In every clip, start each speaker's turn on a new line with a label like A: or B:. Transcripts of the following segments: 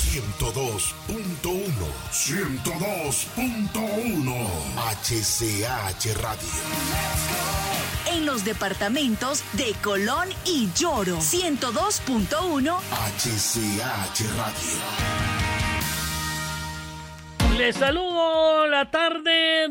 A: 102.1. 102.1. HCH Radio.
B: En los departamentos de Colón y Lloro. 102.1.
A: HCH Radio.
C: Les saludo la tarde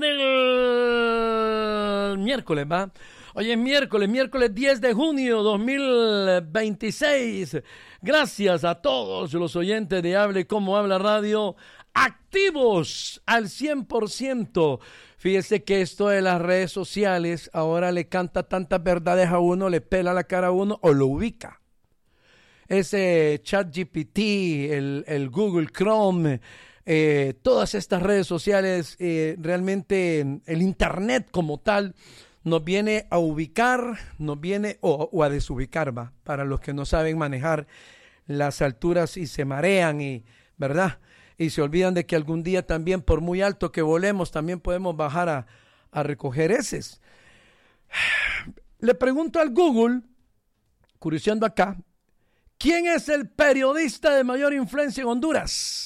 C: del miércoles, ¿va? Hoy es miércoles 10 de junio 2026. Gracias a todos los oyentes de Hable Como Habla Radio, activos al 100%. Fíjese que esto de las redes sociales ahora le canta tantas verdades a uno, le pela la cara a uno o lo ubica. Ese ChatGPT, el Google Chrome, todas estas redes sociales, realmente el Internet como tal, nos viene a ubicar, nos viene o a desubicar, va, para los que no saben manejar las alturas y se marean, y ¿verdad? Y se olvidan de que algún día también, por muy alto que volemos, también podemos bajar a recoger heces. Le pregunto al Google, curioseando acá, ¿quién es el periodista de mayor influencia en Honduras?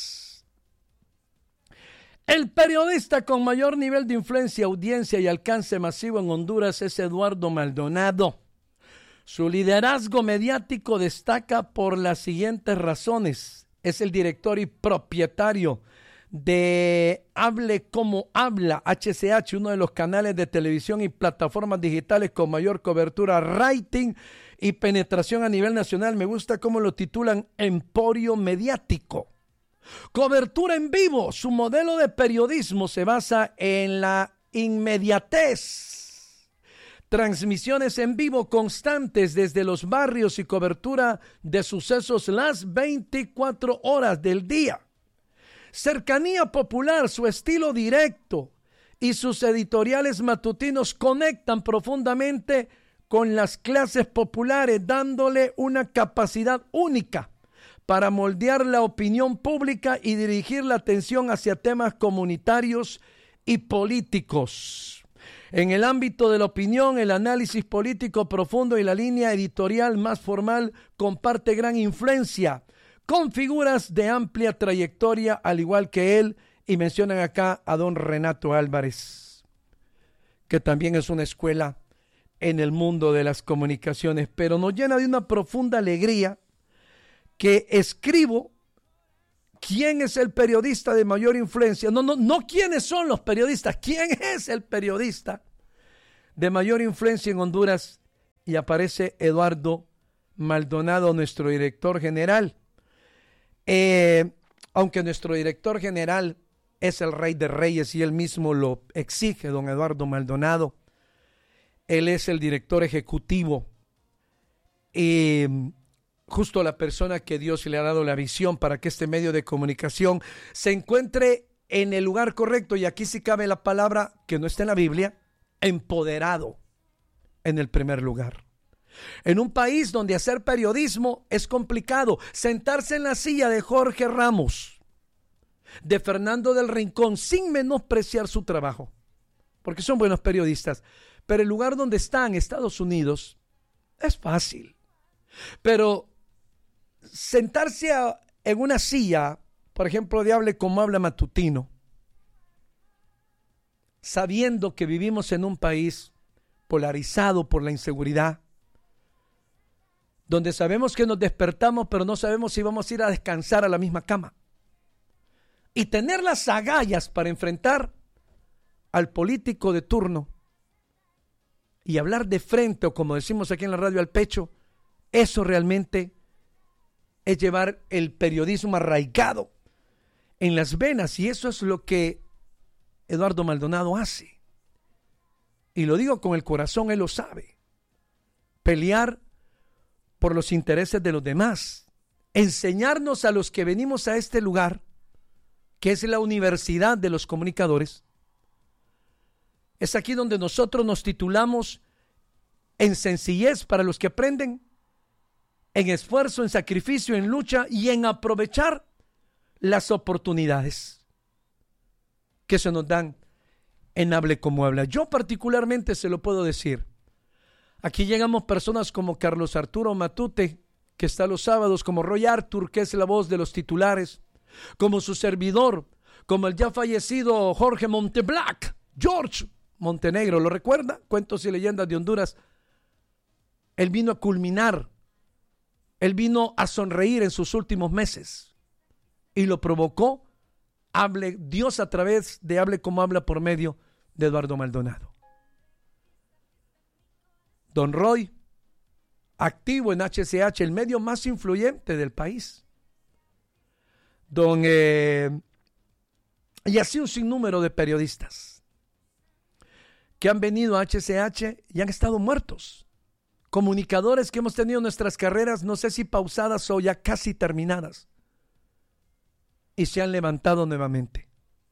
C: El periodista con mayor nivel de influencia, audiencia y alcance masivo en Honduras es Eduardo Maldonado. Su liderazgo mediático destaca por las siguientes razones. Es el director y propietario de Hable Como Habla, HCH, uno de los canales de televisión y plataformas digitales con mayor cobertura, rating y penetración a nivel nacional. Me gusta cómo lo titulan: Emporio Mediático. Cobertura en vivo. Su modelo de periodismo se basa en la inmediatez. Transmisiones en vivo constantes desde los barrios y cobertura de sucesos las 24 horas del día. Cercanía popular, su estilo directo y sus editoriales matutinos conectan profundamente con las clases populares, dándole una capacidad única para moldear la opinión pública y dirigir la atención hacia temas comunitarios y políticos. En el ámbito de la opinión, el análisis político profundo y la línea editorial más formal comparte gran influencia con figuras de amplia trayectoria, al igual que él, y mencionan acá a don Renato Álvarez, que también es una escuela en el mundo de las comunicaciones, pero nos llena de una profunda alegría que escribo quién es el periodista de mayor influencia. No quiénes son los periodistas, quién es el periodista de mayor influencia en Honduras, y aparece Eduardo Maldonado, nuestro director general. Aunque nuestro director general es el rey de reyes y él mismo lo exige, don Eduardo Maldonado, él es el director ejecutivo y justo la persona que Dios le ha dado la visión para que este medio de comunicación se encuentre en el lugar correcto, y aquí sí cabe la palabra que no está en la Biblia, empoderado, en el primer lugar. En un país donde hacer periodismo es complicado, sentarse en la silla de Jorge Ramos, de Fernando del Rincón, sin menospreciar su trabajo, porque son buenos periodistas, pero el lugar donde están, Estados Unidos, es fácil. Pero sentarse en una silla, por ejemplo, de Hable Como Habla matutino, sabiendo que vivimos en un país polarizado por la inseguridad, donde sabemos que nos despertamos, pero no sabemos si vamos a ir a descansar a la misma cama, y tener las agallas para enfrentar al político de turno y hablar de frente, o como decimos aquí en la radio, al pecho, eso realmente es llevar el periodismo arraigado en las venas, y eso es lo que Eduardo Maldonado hace. Y lo digo con el corazón, él lo sabe. Pelear por los intereses de los demás. Enseñarnos a los que venimos a este lugar, que es la Universidad de los Comunicadores. Es aquí donde nosotros nos titulamos en sencillez para los que aprenden, en esfuerzo, en sacrificio, en lucha y en aprovechar las oportunidades que se nos dan en Hable Como Habla. Yo particularmente se lo puedo decir. Aquí llegamos personas como Carlos Arturo Matute, que está los sábados, como Roy Arthur, que es la voz de los titulares, como su servidor, como el ya fallecido Jorge Monteblac, George Montenegro, ¿lo recuerda? Cuentos y leyendas de Honduras. Él vino a culminar, él vino a sonreír en sus últimos meses y lo provocó Hable Dios a través de Hable como habla por medio de Eduardo Maldonado. Don Roy, activo en HCH, el medio más influyente del país. Y así un sinnúmero de periodistas que han venido a HCH y han estado muertos. Comunicadores que hemos tenido nuestras carreras, no sé si pausadas o ya casi terminadas, y se han levantado nuevamente.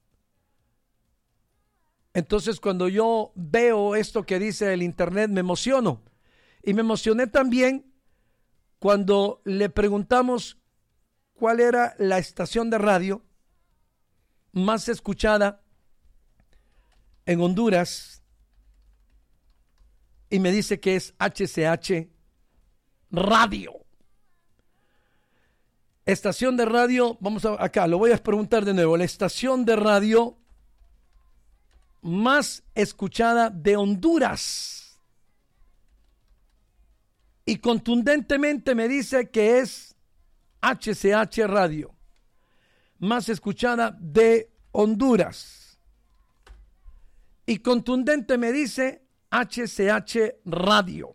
C: Entonces, cuando yo veo esto que dice el internet, me emociono. Y me emocioné también cuando le preguntamos cuál era la estación de radio más escuchada en Honduras, y me dice que es HCH Radio. Estación de radio, acá, lo voy a preguntar de nuevo, la estación de radio más escuchada de Honduras. Y contundentemente me dice que es HCH Radio, más escuchada de Honduras. Y contundente me dice HCH Radio.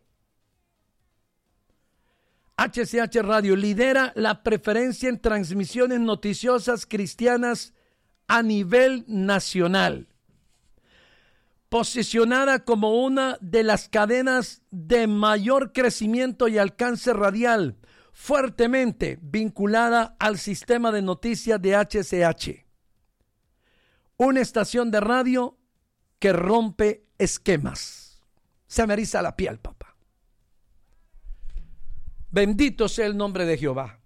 C: HCH Radio lidera la preferencia en transmisiones noticiosas cristianas a nivel nacional, posicionada como una de las cadenas de mayor crecimiento y alcance radial, fuertemente vinculada al sistema de noticias de HCH. Una estación de radio que rompe esquemas. Se me eriza la piel, papá. Bendito sea el nombre de Jehová.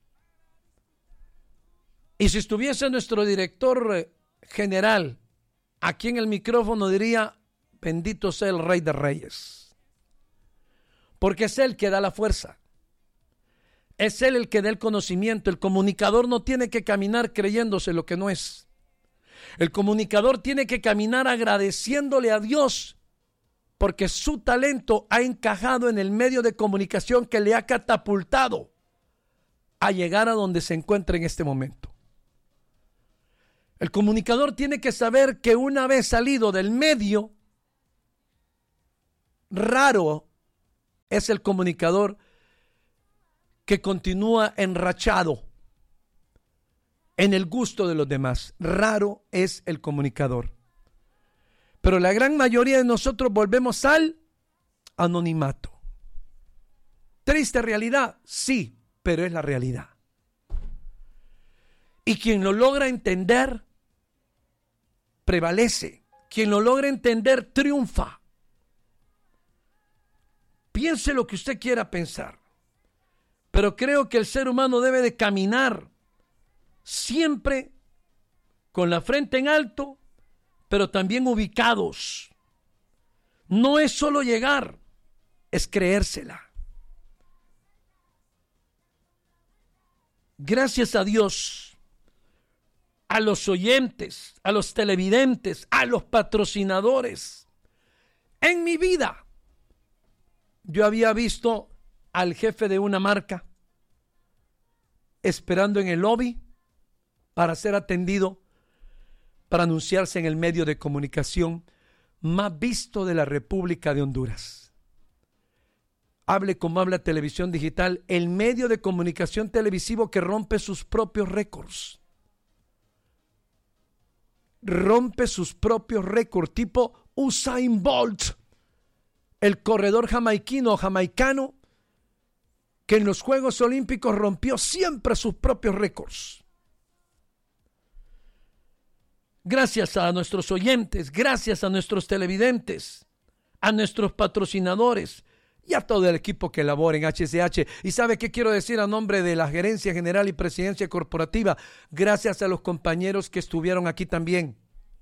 C: Y si estuviese nuestro director general aquí en el micrófono, diría: bendito sea el Rey de Reyes. Porque es Él que da la fuerza. Es Él el que da el conocimiento. El comunicador no tiene que caminar creyéndose lo que no es. El comunicador tiene que caminar agradeciéndole a Dios porque su talento ha encajado en el medio de comunicación que le ha catapultado a llegar a donde se encuentra en este momento. El comunicador tiene que saber que una vez salido del medio, raro es el comunicador que continúa enrachado en el gusto de los demás. Raro es el comunicador. Pero la gran mayoría de nosotros volvemos al anonimato. Triste realidad, sí, pero es la realidad. Y quien lo logra entender, prevalece. Quien lo logra entender, triunfa. Piense lo que usted quiera pensar. Pero creo que el ser humano debe de caminar siempre con la frente en alto, pero también ubicados. No es solo llegar, es creérsela. Gracias a Dios, a los oyentes, a los televidentes, a los patrocinadores. En mi vida, yo había visto al jefe de una marca esperando en el lobby para ser atendido, para anunciarse en el medio de comunicación más visto de la República de Honduras. Hable como habla Televisión Digital, el medio de comunicación televisivo que rompe sus propios récords. Rompe sus propios récords, tipo Usain Bolt, el corredor jamaicano, que en los Juegos Olímpicos rompió siempre sus propios récords. Gracias a nuestros oyentes, gracias a nuestros televidentes, a nuestros patrocinadores y a todo el equipo que labora en HCH. ¿Y sabe qué quiero decir a nombre de la Gerencia General y Presidencia Corporativa? Gracias a los compañeros que estuvieron aquí también.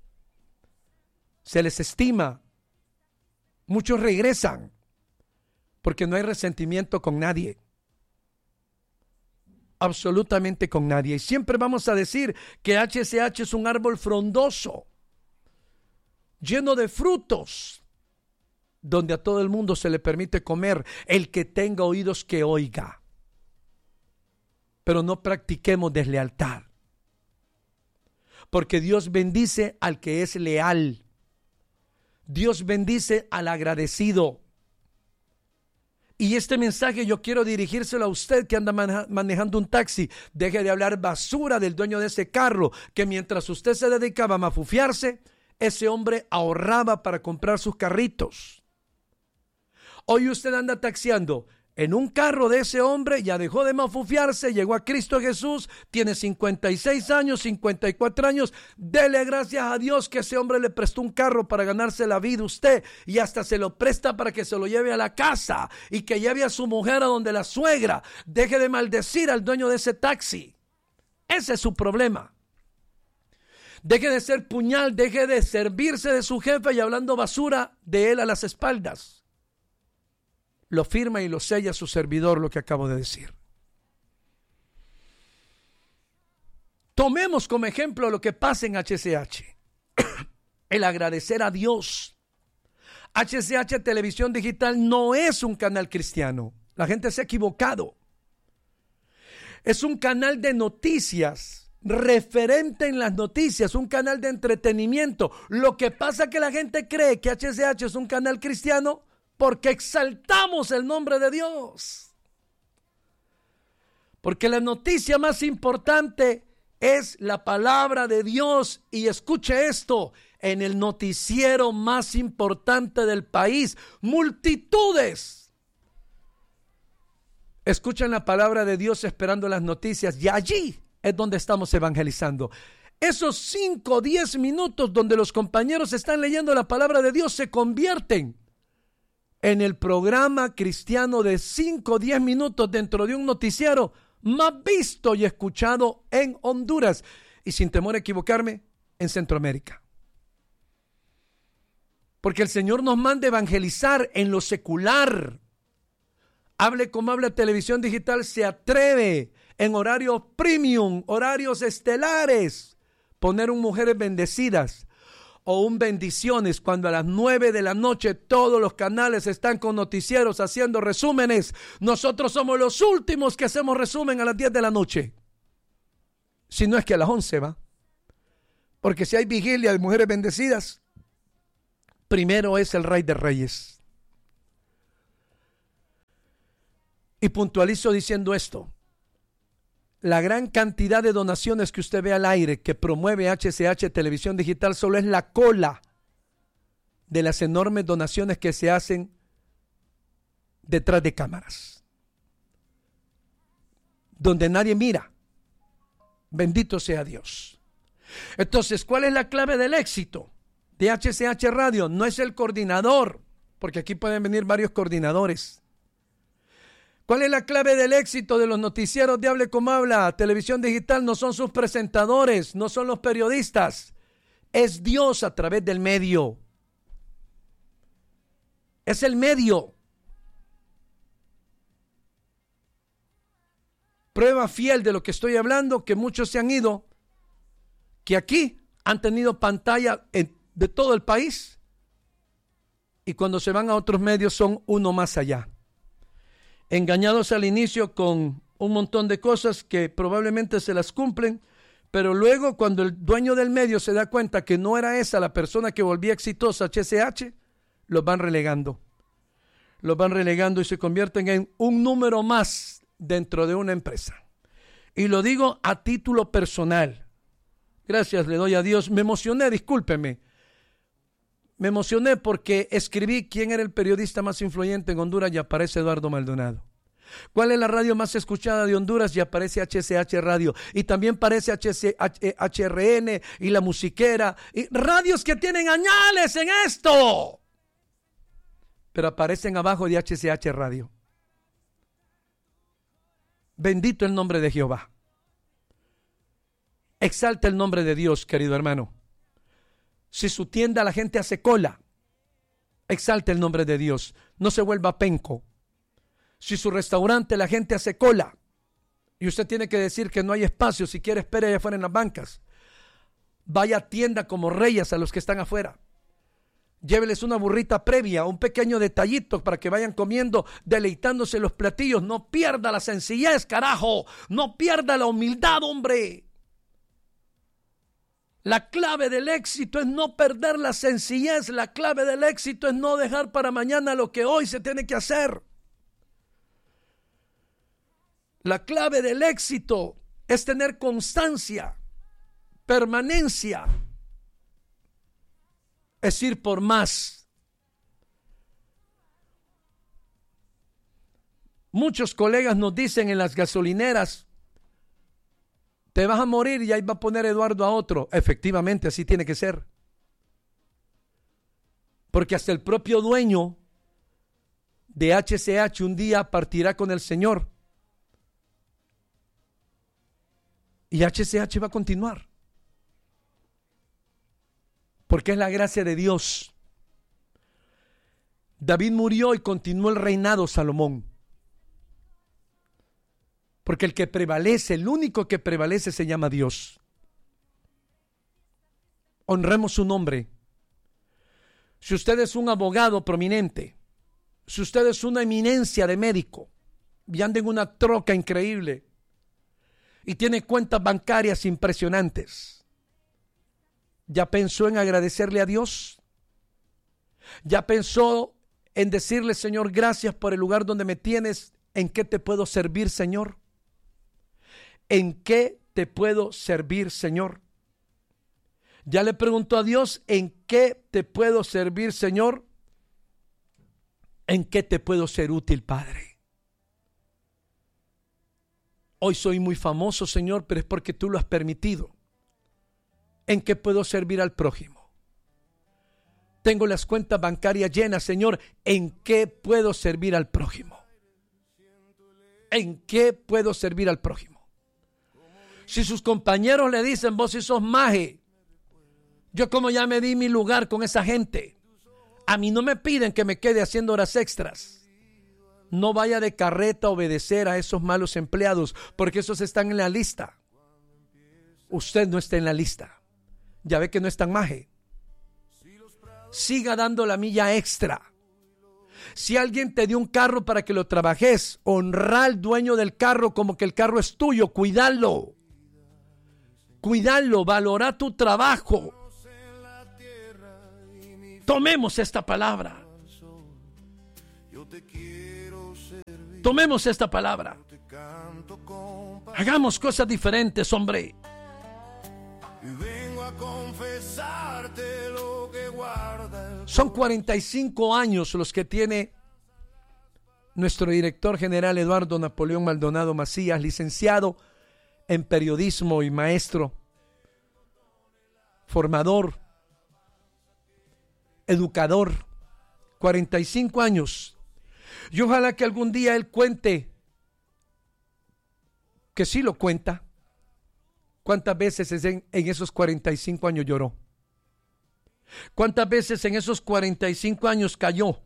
C: Se les estima. Muchos regresan porque no hay resentimiento con nadie. absolutamente con nadie. Y siempre vamos a decir que HCH es un árbol frondoso, lleno de frutos, donde a todo el mundo se le permite comer. El que tenga oídos que oiga. Pero no practiquemos deslealtad, porque Dios bendice al que es leal. Dios bendice al agradecido. Y este mensaje yo quiero dirigírselo a usted que anda manejando un taxi. Deje de hablar basura del dueño de ese carro, que mientras usted se dedicaba a mafufiarse, ese hombre ahorraba para comprar sus carritos. Hoy usted anda taxiando en un carro de ese hombre, ya dejó de mafufiarse, llegó a Cristo Jesús, tiene 56 años, 54 años. Dele gracias a Dios que ese hombre le prestó un carro para ganarse la vida usted, y hasta se lo presta para que se lo lleve a la casa y que lleve a su mujer a donde la suegra. Deje de maldecir al dueño de ese taxi. Ese es su problema. Deje de ser puñal, deje de servirse de su jefe y hablando basura de él a las espaldas. Lo firma y lo sella su servidor lo que acabo de decir. Tomemos como ejemplo lo que pasa en HCH. El agradecer a Dios. HCH Televisión Digital no es un canal cristiano. La gente se ha equivocado. Es un canal de noticias, referente en las noticias, un canal de entretenimiento. Lo que pasa es que la gente cree que HCH es un canal cristiano porque exaltamos el nombre de Dios. Porque la noticia más importante es la palabra de Dios. Y escuche esto, en el noticiero más importante del país, multitudes escuchan la palabra de Dios esperando las noticias, y allí es donde estamos evangelizando. Esos 5 o 10 minutos donde los compañeros están leyendo la palabra de Dios se convierten en el programa cristiano de 5 o 10 minutos dentro de un noticiero más visto y escuchado en Honduras, y sin temor a equivocarme, en Centroamérica. Porque el Señor nos manda evangelizar en lo secular. Hable como habla Televisión Digital, se atreve en horarios premium, horarios estelares, poner un Mujeres Bendecidas o un Bendiciones, cuando a las 9 de la noche todos los canales están con noticieros haciendo resúmenes. Nosotros somos los últimos que hacemos resumen a las 10 de la noche. Si no es que a las 11 va. Porque si hay vigilia de Mujeres Bendecidas, primero es el Rey de Reyes. Y puntualizo diciendo esto. La gran cantidad de donaciones que usted ve al aire que promueve HCH Televisión Digital solo es la cola de las enormes donaciones que se hacen detrás de cámaras, donde nadie mira. Bendito sea Dios. Entonces, ¿cuál es la clave del éxito de HCH Radio? No es el coordinador, porque aquí pueden venir varios coordinadores. ¿Cuál es la clave del éxito de los noticieros de Hable Como Habla Televisión Digital? No son sus presentadores, no son los periodistas. Es Dios a través del medio. Es el medio. Prueba fiel de lo que estoy hablando, que muchos se han ido, que aquí han tenido pantalla de todo el país, y cuando se van a otros medios son uno más allá. Engañados al inicio con un montón de cosas que probablemente se las cumplen, pero luego cuando el dueño del medio se da cuenta que no era esa la persona que volvía exitosa HCH, los van relegando. Los van relegando y se convierten en un número más dentro de una empresa. Y lo digo a título personal. Gracias le doy a Dios. Me emocioné, discúlpeme. Me emocioné porque escribí quién era el periodista más influyente en Honduras y aparece Eduardo Maldonado. ¿Cuál es la radio más escuchada de Honduras? Y aparece HCH Radio. Y también aparece HRN y La Musiquera. Y radios que tienen añales en esto. Pero aparecen abajo de HCH Radio. Bendito el nombre de Jehová. Exalta el nombre de Dios, querido hermano. Si su tienda la gente hace cola, exalte el nombre de Dios. No se vuelva penco. Si su restaurante la gente hace cola y usted tiene que decir que no hay espacio, si quiere espere allá afuera en las bancas. Vaya a tienda como reyes a los que están afuera. Lléveles una burrita previa, un pequeño detallito para que vayan comiendo, deleitándose los platillos. No pierda la sencillez, carajo. No pierda la humildad, hombre. La clave del éxito es no perder la sencillez. La clave del éxito es no dejar para mañana lo que hoy se tiene que hacer. La clave del éxito es tener constancia, permanencia. Es ir por más. Muchos colegas nos dicen en las gasolineras, te vas a morir y ahí va a poner Eduardo a otro. Efectivamente, así tiene que ser. Porque hasta el propio dueño de HCH un día partirá con el Señor. Y HCH va a continuar. Porque es la gracia de Dios. David murió y continuó el reinado Salomón. Porque el que prevalece, el único que prevalece se llama Dios. Honremos su nombre. Si usted es un abogado prominente, si usted es una eminencia de médico y anda en una troca increíble y tiene cuentas bancarias impresionantes, ¿ya pensó en agradecerle a Dios? ¿Ya pensó en decirle, Señor, gracias por el lugar donde me tienes? ¿En qué te puedo servir, Señor? ¿En qué te puedo servir, Señor? ¿Ya le preguntó a Dios, en qué te puedo servir, Señor? ¿En qué te puedo ser útil, Padre? Hoy soy muy famoso, Señor, pero es porque tú lo has permitido. ¿En qué puedo servir al prójimo? Tengo las cuentas bancarias llenas, Señor. ¿En qué puedo servir al prójimo? ¿En qué puedo servir al prójimo? Si sus compañeros le dicen, vos si sos maje, yo como ya me di mi lugar con esa gente, a mí no me piden que me quede haciendo horas extras. No vaya de carreta a obedecer a esos malos empleados, porque esos están en la lista. Usted no está en la lista. Ya ve que no es tan maje. Siga dando la milla extra. Si alguien te dio un carro para que lo trabajes, honra al dueño del carro como que el carro es tuyo, cuídalo. Cuídalo, valora tu trabajo. Tomemos esta palabra. Tomemos esta palabra. Hagamos cosas diferentes, hombre. Son 45 años los que tiene nuestro director general Eduardo Napoleón Maldonado Macías, licenciado en periodismo y maestro, formador, educador, 45 años. Y ojalá que algún día él cuente, que sí lo cuenta, cuántas veces en esos 45 años lloró. ¿Cuántas veces en esos 45 años cayó?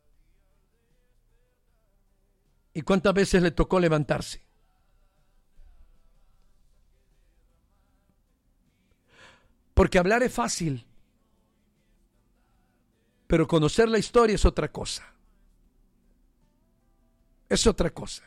C: ¿Y cuántas veces le tocó levantarse? Porque hablar es fácil, pero conocer la historia es otra cosa. Es otra cosa.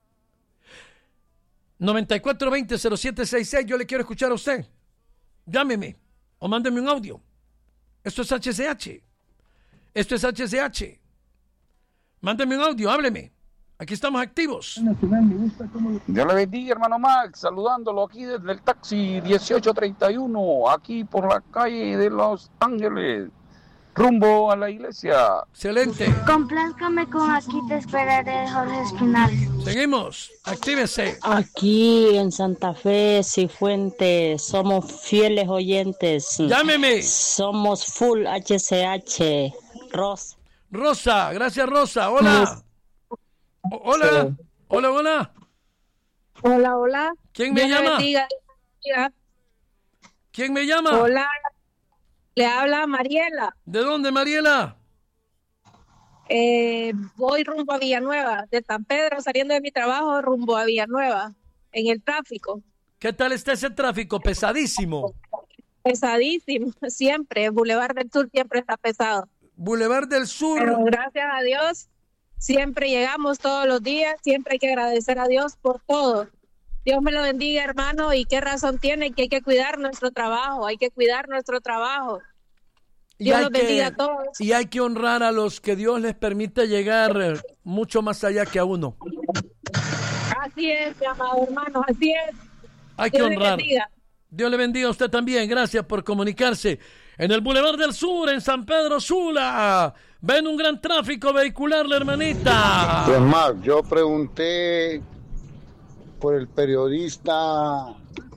C: 9420-0766, yo le quiero escuchar a usted. Llámeme o mándeme un audio. Esto es HCH. Esto es HCH. Mándeme un audio, hábleme. Aquí estamos activos.
D: Dios le bendiga, hermano Max, saludándolo aquí desde el taxi 1831, aquí por la calle de Los Ángeles, rumbo a la iglesia.
C: Excelente.
E: Complázcame con Aquí te esperaré de Jorge Espinal.
C: Seguimos, actívese.
F: Aquí en Santa Fe, Cifuentes, somos fieles oyentes.
C: Llámeme.
F: Somos full HCH.
C: Rosa, gracias Rosa, hola. Hola,
G: Sí.
C: hola, hola.
G: Hola, hola.
C: ¿Quién me
G: Dios le
C: llama?
G: bendiga.
C: ¿Quién me llama?
G: Hola, le habla Mariela.
C: ¿De dónde, Mariela?
G: Voy rumbo a Villanueva, de San Pedro, saliendo de mi trabajo rumbo a Villanueva. en el tráfico.
C: ¿Qué tal está ese tráfico? Pesadísimo.
G: Pesadísimo, siempre. El Boulevard del Sur siempre está pesado.
C: Boulevard del Sur.
G: Pero gracias a Dios, siempre llegamos todos los días. Siempre hay que agradecer a Dios por todo. Dios me lo bendiga, hermano. ¿Y qué razón tiene? Que hay que cuidar nuestro trabajo. Hay que cuidar nuestro trabajo. Dios los bendiga a todos.
C: Y hay que honrar a los que Dios les permite llegar mucho más allá que a uno.
G: Así es, mi amado hermano, así es.
C: Hay que honrar. Dios le bendiga a usted también. Gracias por comunicarse. En el Boulevard del Sur, en San Pedro Sula, ven un gran tráfico vehicular, la hermanita.
H: Pues más, yo pregunté por el periodista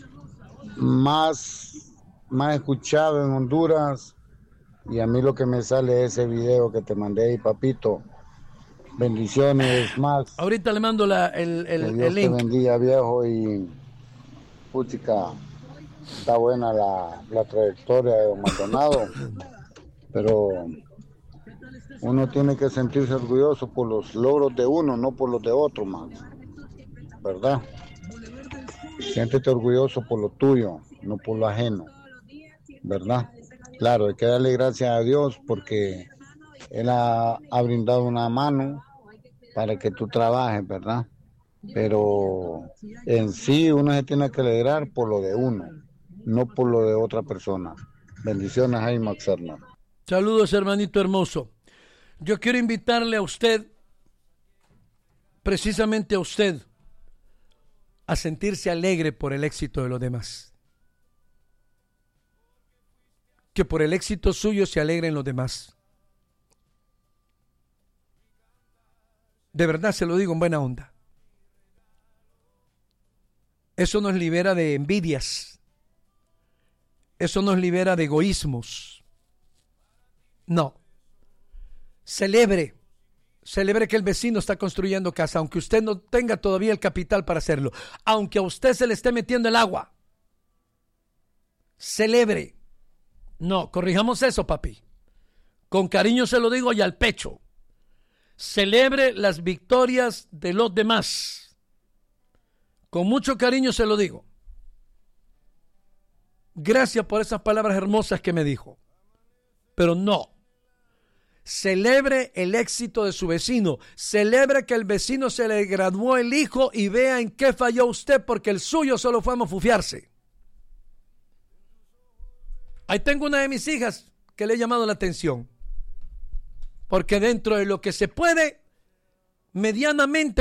H: más escuchado en Honduras, y a mí lo que me sale es ese video que te mandé ahí, papito. Bendiciones, Max.
C: Ahorita le mando el
H: Dios
C: link.
H: te bendiga, viejo, y puchica, está buena la trayectoria de don Maldonado, pero uno tiene que sentirse orgulloso por los logros de uno, no por los de otro, Max, ¿verdad? Siéntete orgulloso por lo tuyo, no por lo ajeno, ¿verdad? Claro, hay que darle gracias a Dios porque Él ha brindado una mano para que tú trabajes, ¿verdad? Pero en sí uno se tiene que alegrar por lo de uno, no por lo de otra persona. Bendiciones, Jaime Maxerna.
C: Saludos, hermanito hermoso. Yo quiero invitarle a usted, precisamente a usted, a sentirse alegre por el éxito de los demás. Que por el éxito suyo se alegren los demás. De verdad se lo digo en buena onda. Eso nos libera de envidias. Eso nos libera de egoísmos. No. Celebre que el vecino está construyendo casa, aunque usted no tenga todavía el capital para hacerlo. Aunque a usted se le esté metiendo el agua. Celebre. No, corrijamos eso, papi. Con cariño se lo digo y al pecho. Celebre las victorias de los demás. Con mucho cariño se lo digo. Gracias por esas palabras hermosas que me dijo. Pero no. Celebre el éxito de su vecino. Celebre que el vecino se le graduó el hijo y vea en qué falló usted porque el suyo solo fue a mofufiarse. Ahí tengo una de mis hijas que le he llamado la atención. Porque dentro de lo que se puede, medianamente